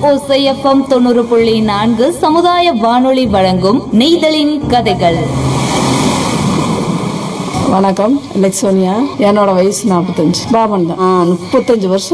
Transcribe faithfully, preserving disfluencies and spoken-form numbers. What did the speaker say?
ஓசைஎஃப்எம் தொண்ணூறு புள்ளி நான்கு சமுதாய வானொலி வழங்கும் நெய்தலின் கதைகள். வணக்கம், லெக்ஸோனியா. என்னோட வயசு நாற்பத்தஞ்சு. பாபன் தான். முப்பத்தஞ்சு வருஷம்